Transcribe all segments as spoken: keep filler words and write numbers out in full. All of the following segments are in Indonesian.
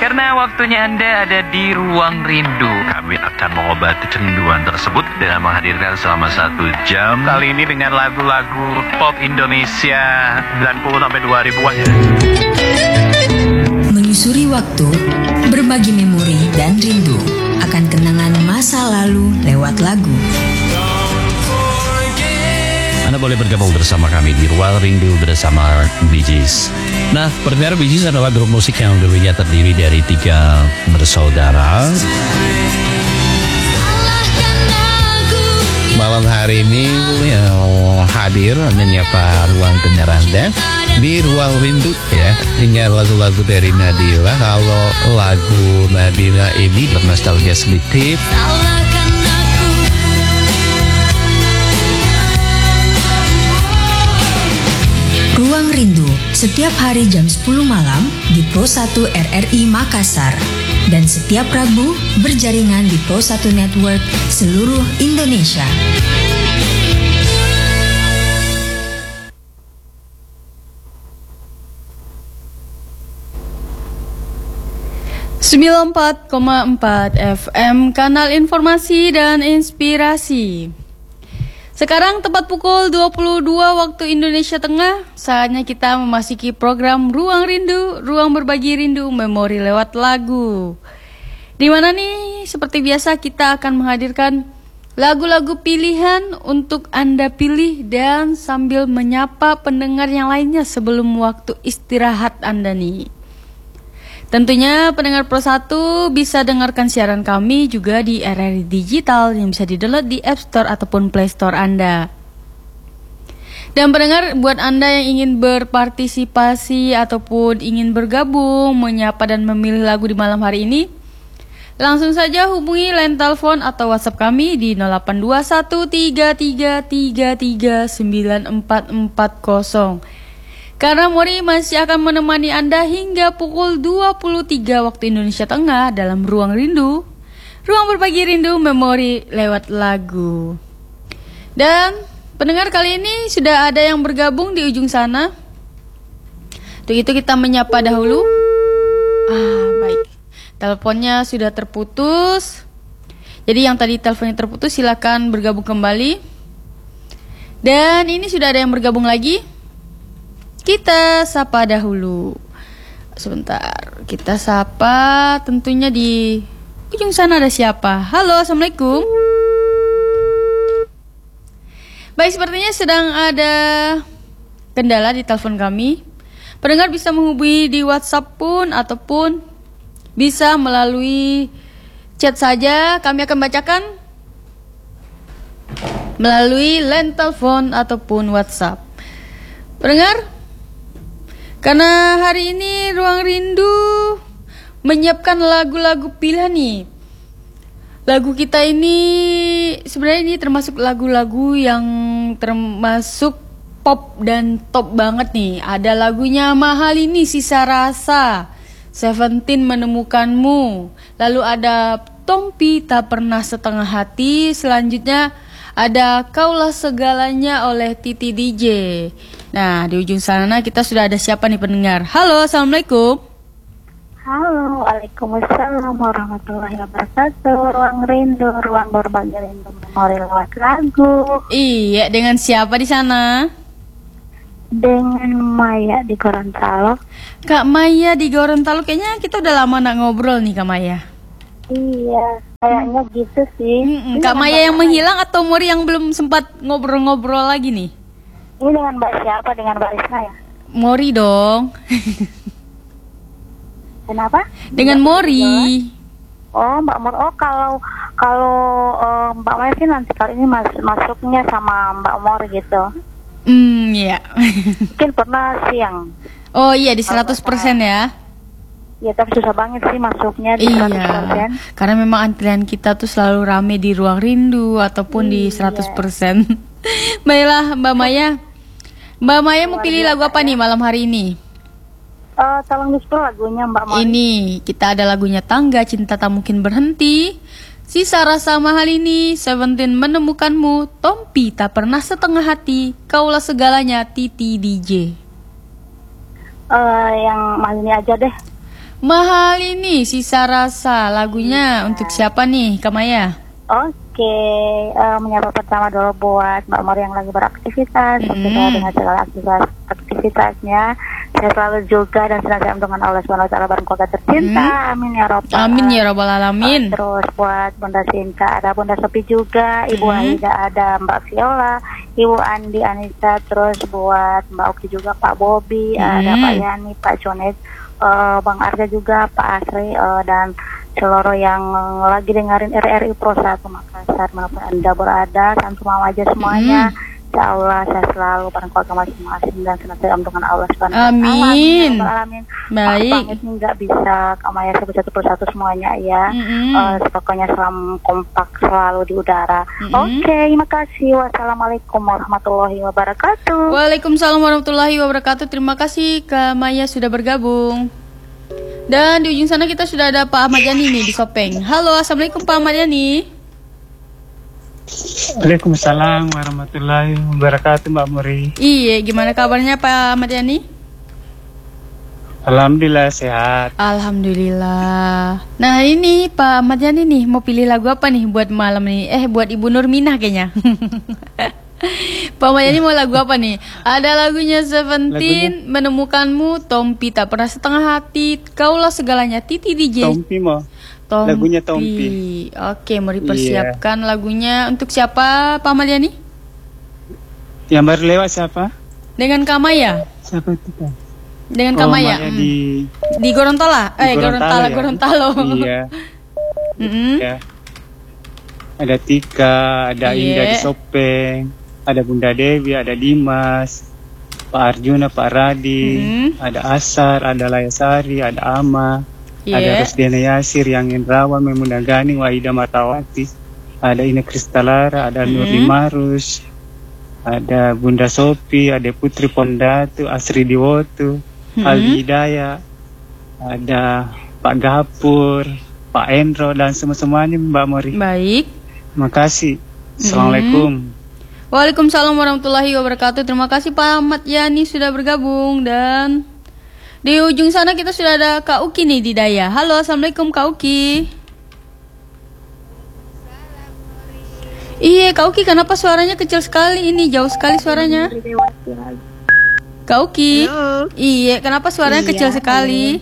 Karena waktunya Anda ada di Ruang Rindu. Kami akan mengobati kecanduan tersebut dengan menghadirkan selama satu jam. Kali ini dengan lagu-lagu pop Indonesia sembilan puluh sampai dua ribuan. Menyusuri waktu, berbagi memori dan rindu akan kenangan masa lalu lewat lagu. Anda boleh bergabung bersama kami di Ruang Rindu bersama Bee Gees. Nah, pendengar, Bee Gees adalah grup musik yang dulunya terdiri dari tiga bersaudara. Malam hari ini ya, hadir menyapa ruang dengar Anda di Ruang Rindu ya, dengan lagu-lagu dari Nadila. Kalau lagu Nadila ini bernostalgia sedikit. Ruang Rindu setiap hari jam sepuluh malam di Pro satu R R I Makassar dan setiap Rabu berjaringan di Pro satu Network seluruh Indonesia. sembilan puluh empat koma empat F M, kanal informasi dan inspirasi. Sekarang tepat pukul dua puluh dua waktu Indonesia Tengah, saatnya kita memasuki program Ruang Rindu, ruang berbagi rindu memori lewat lagu. Di mana nih, seperti biasa kita akan menghadirkan lagu-lagu pilihan untuk Anda pilih dan sambil menyapa pendengar yang lainnya sebelum waktu istirahat Anda nih. Tentunya pendengar Pro satu bisa dengarkan siaran kami juga di R R I Digital yang bisa di-download di App Store ataupun Play Store Anda. Dan pendengar, buat Anda yang ingin berpartisipasi ataupun ingin bergabung, menyapa dan memilih lagu di malam hari ini, langsung saja hubungi line telepon atau WhatsApp kami di nol delapan dua satu tiga tiga tiga tiga sembilan empat empat nol. Karena Mori masih akan menemani Anda hingga pukul dua puluh tiga waktu Indonesia Tengah dalam Ruang Rindu, ruang berbagi rindu memori lewat lagu. Dan pendengar, kali ini sudah ada yang bergabung di ujung sana. Untuk itu kita menyapa dahulu. Ah, baik. Teleponnya sudah terputus. Jadi yang tadi teleponnya terputus silakan bergabung kembali. Dan ini sudah ada yang bergabung lagi. Kita sapa dahulu. Sebentar, kita sapa tentunya di ujung sana ada siapa? Halo, Assalamualaikum. Baik, sepertinya sedang ada kendala di telepon kami. Pendengar bisa menghubungi di WhatsApp pun ataupun bisa melalui chat saja. Kami akan bacakan melalui line telepon ataupun WhatsApp. Pendengar, karena hari ini Ruang Rindu menyiapkan lagu-lagu pilihan nih. Lagu kita ini sebenarnya ini termasuk lagu-lagu yang termasuk pop dan top banget nih. Ada lagunya Mahal Ini, Sisa Rasa, Seventeen Menemukanmu. Lalu ada Tompi, Tak Pernah Setengah Hati. Selanjutnya ada Kaulah Segalanya oleh Titi D J. Nah, di ujung sana kita sudah ada siapa nih pendengar? Halo, Assalamualaikum. Halo, Waalaikumsalam warahmatullahi wabarakatuh. Ruang Rindu, ruang berbagi rindu memori lewat lagu. Iya, dengan siapa di sana? Dengan Maya di Gorontalo. Kak Maya di Gorontalo, kayaknya kita udah lama nak ngobrol nih Kak Maya. Iya, kayaknya gitu sih. Hmm, Kak Maya yang menghilang atau Mori yang belum sempat ngobrol-ngobrol lagi nih? Ini dengan Mbak siapa? Dengan Mbak Risma ya? Mori dong. Kenapa? Dengan Mori. Oh, Mbak Mor. Oh, kalau kalau uh, Mbak Maya sih nanti kali ini mas, masuknya sama Mbak Mor gitu. Hmm, ya. Mungkin pernah siang. Oh iya, di seratus persen ya. Ya, tapi susah banget sih masuknya di iya, seratus persen. Karena memang antrian kita tuh selalu rame di Ruang Rindu ataupun iya. di seratus persen. Baiklah Mbak Maya. Mbak Maya mau pilih lagu apa nih malam hari ini? Uh, tolong di-spill lagunya Mbak Maya. Ini kita ada lagunya Tangga, Cinta Tak Mungkin Berhenti, Sisa Rasa Mahal Ini, Seventeen Menemukanmu, Tompi Tak Pernah Setengah Hati, Kaulah Segalanya, Titi D J. Uh, yang mahal ini aja deh. Mahal ini Sisa Rasa. Lagunya untuk siapa nih, Kamaya? Oke, eh, menyapa pertama dulu buat Mbak Mori yang lagi beraktivitas, Mm-mm. bersama dengan segala aktivitas aktivitasnya. Saya selalu juga dan senantiasa dengan Allah subhanahu wa taala bareng keluarga tercinta. Amin ya robbal Amin ya rabbal alamin. Uh, terus buat Bunda Sinta, ada Bunda Sopi juga, Ibu Mm-hmm. Aida, ada Mbak Viola, Ibu Andi, Anissa, terus buat Mbak Oki juga, Pak Bobi, ada Mm-hmm. Pak Yani, Pak Jonet, uh, Bang Arga juga, Pak Asri, uh, dan seluruh yang lagi dengerin R R I Pro satu Makassar, manapun Anda berada, dan semua wajah semuanya. Mm-hmm. Ya Allah, saya selalu bareng keluarga masing-masing dan senantiasa dengan Allah subhanahu wa taala. Amin. Alamin. Baik. Maaf banget nih nggak bisa Kamaya sebut satu persatu semuanya ya. Mm-mm. Eh, pokoknya selalu kompak selalu di udara. Mm-mm. Oke, terima kasih. Wassalamualaikum warahmatullahi wabarakatuh. Waalaikumsalam warahmatullahi wabarakatuh. Terima kasih Kamaya sudah bergabung. Dan di ujung sana kita sudah ada Pak Ahmad Yani nih di Sopeng. Halo, assalamualaikum Pak Ahmad Yani. Waalaikumsalam warahmatullahi wabarakatuh, Mbak Muri. Iya, gimana kabarnya Pak Ahmad Yani? Alhamdulillah sehat. Alhamdulillah. Nah ini Pak Ahmad Yani nih mau pilih lagu apa nih buat malam nih? Eh buat Ibu Nurminah kayaknya. Pak Ahmad Yani mau lagu apa nih? Ada lagunya Seventeen, Menemukanmu, Tompi Tak Pernah Setengah Hati, Kaulah Segalanya, Titi D J. Tompi mau. Tompi. Lagunya Tompi. Oke, mau dipersiapkan lagunya untuk siapa Pak Ahmad Yani? Yang baru lewat siapa? Dengan Kamaya. Siapa itu, Pak? Dengan Oh, Kamaya. Maya Hmm. di Di Gorontalo. di Eh Gorontalo, ya? Gorontalo. Iya. Mm-mm. Ya. Ada Tika, ada Iya. Indah di Sopeng, ada Bunda Dewi, ada Dimas, Pak Arjuna, Pak Radi, Mm. ada Asar, ada Layasari, ada Ama, Iya. ada Rosdiana Yasir, yang Indrawan, Memuna Gani, Wahida Martawati, ada Ina Kristalara, ada Mm. Nurli Marus, ada Bunda Sopi, ada Putri Pondatu, Asri Diwotu, Mm. Aldi Hidayat, ada Pak Gapur, Pak Endro, dan semua-semuanya Mbak Mori. Baik. Terima kasih. Assalamualaikum. Waalaikumsalam warahmatullahi wabarakatuh. Terima kasih Pak Ahmad Yani sudah bergabung. Dan di ujung sana kita sudah ada Kak Uki nih di Daya. Halo, assalamualaikum Kak Uki. Iya Kak Uki, kenapa suaranya kecil sekali ini? Jauh sekali suaranya. Kak Uki. Halo. Iya, kenapa suaranya Iya, kecil sekali?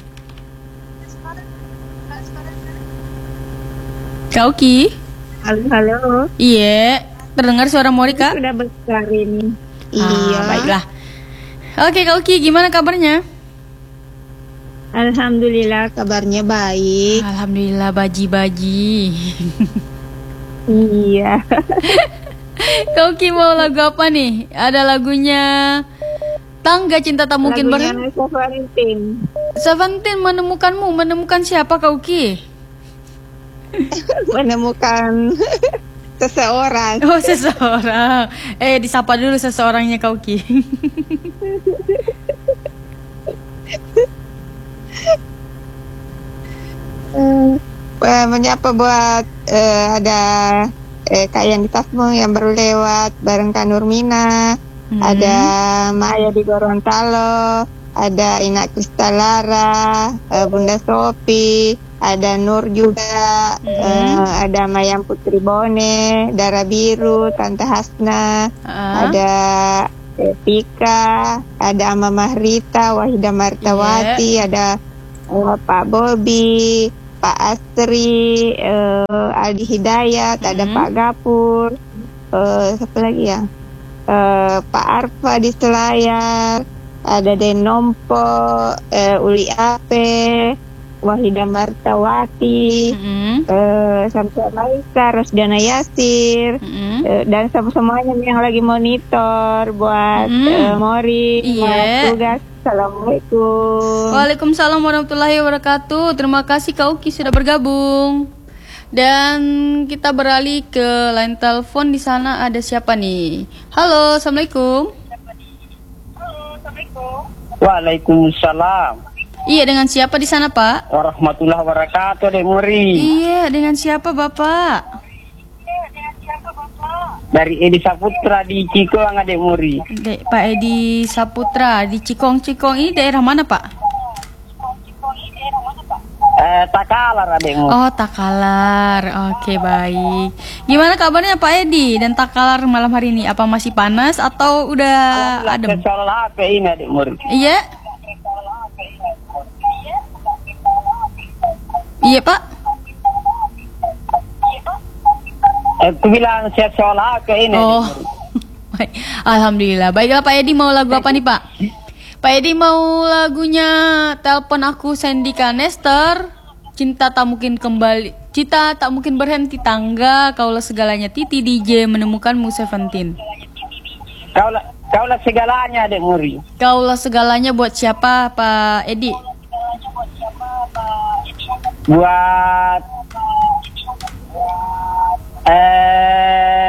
Kak Uki. Halo, halo. Iya, terdengar suara Mori Kak? Sudah besar ini. Ah, Iya. baiklah. Oke Kak Uki, gimana kabarnya? Alhamdulillah kabarnya baik. Alhamdulillah baji-baji. Iya. Kak Uki mau lagu apa nih? Ada lagunya Tangga Cinta Tak Mungkin Lagunya Berhenti. Nasa Valentin. Seventeen, Menemukanmu. Menemukan siapa Kak Uki? Menemukan seseorang. Oh seseorang. Eh disapa dulu seseorangnya Kak Uki. Eh, menyapa buat eh, ada eh, Kak Yani Tasmo yang baru lewat bareng Kak Nurmina. Hmm. Ada Maya di Gorontalo, ada Ina Kristalara, eh, Bunda Sopi, ada Nur juga, eh, ada Mayang Putri Bone, Dara Biru, Tante Hasna, Ah. ada eh, Tika, ada Ama Mahrita, Wahida Martawati, ada eh, Pak Bobi, Pak Astri, eh, Aldi Hidayat, ada Mhm. Pak Gapur, eh, siapa lagi ya? Eh, Pak Arfa di Selayar, ada Denompo, eh, Uli Ape, Wahida Martawati, Mm-mm. eh, Samsul Maisa, Rosdiana Yasir, Mm-mm. eh, dan sama semuanya yang lagi monitor buat Mm. eh, Mori, Iya. buat tugas. Assalamualaikum. Waalaikumsalam warahmatullahi wabarakatuh. Terima kasih Kak Uki sudah bergabung. Dan kita beralih ke line telepon. Di sana ada siapa nih? Halo, assalamualaikum. Waalaikumsalam Iya, dengan siapa di sana Pak? warahmatullahi wabarakatuh, Dek Muri. Iya, dengan siapa Bapak? Dari Edi Saputra di Cikong, Dek Muri. Dek, Pak Edi Saputra di Cikong. Cikong ini daerah mana Pak? Eh, Takalar adekmu. Oh, Takalar. Oke, baik. Gimana kabarnya Pak Edi dan Takalar malam hari ini? Apa masih panas atau udah adem? Soal H P ini adik Muri. Iya. Iya, Pak. Aku bilang saya soal H P ini. Oh. Baik. Alhamdulillah. Baiklah Pak Edi, mau lagu apa nih, Pak? Pak Edi mau lagunya Telepon Aku Sandika Nestor, Cinta Tak Mungkin Kembali, Cinta Tak Mungkin Berhenti Tangga, Kaulah Segalanya Titi D J Menemukanmu Seventeen. Kaulah kaulah segalanya adek Muri. Kaulah Segalanya buat siapa Pak Edi? Buat eh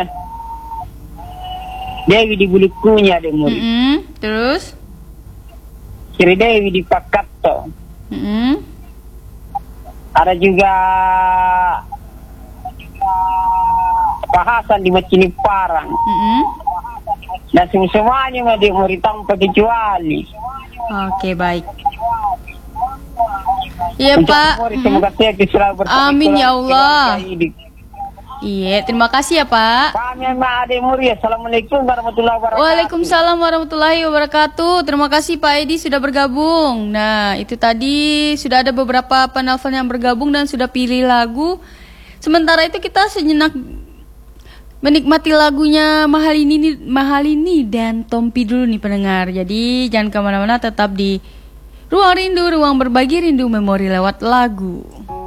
Dewi di Bulukunya adek Muri. Mm-hmm. Terus? Sri Dewi di Pakato. Mm-hmm. Ada juga Pak Hasan di Macini Parang. Mm-hmm. Dan semuanya adik Muri tanpa kecuali. Oke, baik. Iya Untuk Pak. Muri, semoga sehat selalu bersama. Amin ya keluarga, Allah. keluarga hidup. Iya, terima kasih ya Pak. Kami sama adik Muri. Assalamualaikum warahmatullahi wabarakatuh. Waalaikumsalam warahmatullahi wabarakatuh. Terima kasih Pak Edi sudah bergabung. Nah, itu tadi sudah ada beberapa penelpon yang bergabung dan sudah pilih lagu. Sementara itu kita sejenak menikmati lagunya Mahalini, Mahalini dan Tompi dulu nih pendengar. Jadi jangan kemana-mana, tetap di Ruang Rindu, ruang berbagi rindu memori lewat lagu.